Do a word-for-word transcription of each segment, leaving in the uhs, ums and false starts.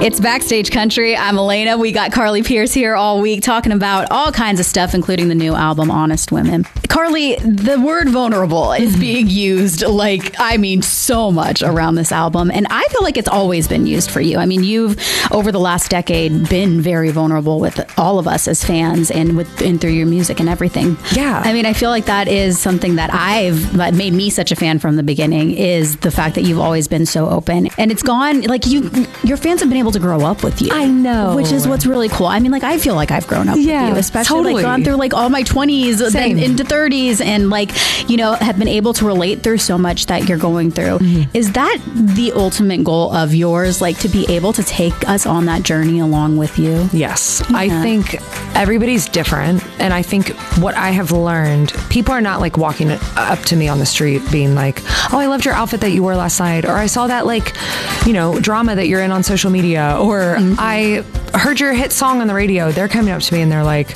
It's Backstage Country. I'm Elena. We got Carly Pearce here all week talking about all kinds of stuff, including the new album, Honest Women. Carly, the word vulnerable is being used, like, I mean, so much around this album. And I feel like it's always been used for you. I mean, you've, over the last decade, been very vulnerable with all of us as fans and with and through your music and everything. Yeah. I mean, I feel like that is something that I've that made me such a fan from the beginning, is the fact that you've always been so open. And it's gone, like, you, your fans have been able to grow up with you. I know. Which is what's really cool. I mean, like, I feel like I've grown up yeah, with you, especially totally. like gone through like all my twenties, then into thirties, and like, you know, have been able to relate through so much that you're going through. Mm-hmm. Is that the ultimate goal of yours, like to be able to take us on that journey along with you? Yes. Yeah. I think everybody's different. And I think what I have learned, people are not like walking up to me on the street being like, oh, I loved your outfit that you wore last night. Or I saw that, like, you know, drama that you're in on social media. Or mm-hmm. I heard your hit song on the radio. They're coming up to me and they're like,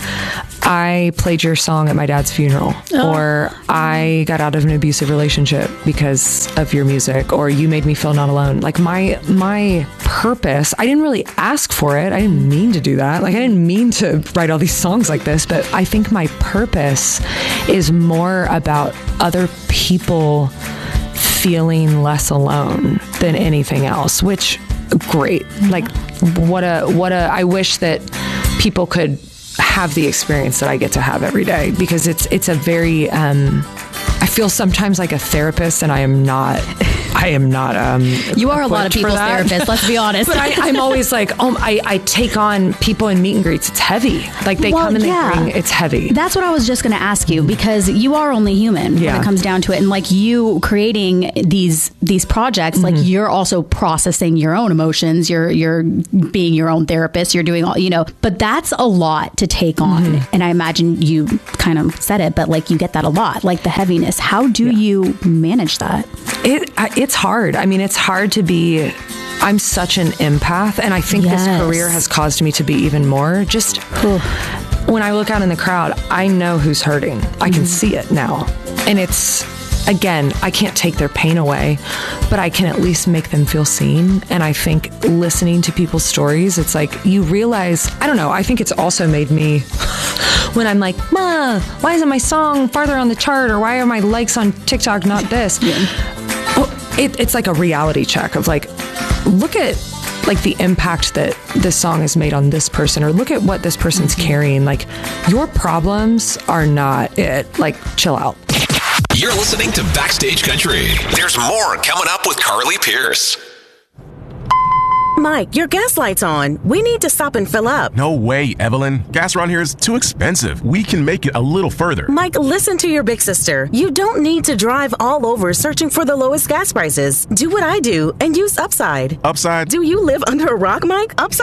I played your song at my dad's funeral. Oh. Or I got out of an abusive relationship because of your music. Or you made me feel not alone. Like my my purpose, I didn't really ask for it. I didn't mean to do that. Like I didn't mean to write all these songs like this. But I think my purpose is more about other people feeling less alone than anything else, which great. Like what a, what a, I wish that people could have the experience that I get to have every day, because it's, it's a very, um, I feel sometimes like a therapist, and I am not, I am not, um, you are a lot of people's therapists, let's be honest. But I, I'm always like, oh, I, I take on people in meet and greets. It's heavy. Like they well, come and yeah. they bring, it's heavy. That's what I was just going to ask you, because you are only human yeah. when it comes down to it. And like you creating these, these projects, mm-hmm. like you're also processing your own emotions. You're, you're being your own therapist. You're doing all, you know, but that's a lot to take on. Mm-hmm. And I imagine you kind of said it, but like you get that a lot, like the heaviness. How do yeah. you manage that? It, it's hard. I mean, it's hard to be, I'm such an empath, and I think yes. this career has caused me to be even more. Just when I look out in the crowd, I know who's hurting. I can mm-hmm. see it now. And it's, again, I can't take their pain away, but I can at least make them feel seen. And I think listening to people's stories, it's like you realize, I don't know, I think it's also made me, when I'm like, Ma, why isn't my song farther on the chart? Or why are my likes on TikTok not this? Yeah. Oh, it, it's like a reality check of like, look at like the impact that this song has made on this person, or look at what this person's mm-hmm. carrying. Like your problems are not it. Like chill out. You're listening to Backstage Country. There's more coming up with Carly Pearce. Mike, your gas light's on. We need to stop and fill up. No way, Evelyn. Gas around here is too expensive. We can make it a little further. Mike, listen to your big sister. You don't need to drive all over searching for the lowest gas prices. Do what I do and use Upside. Upside? Do you live under a rock, Mike? Upside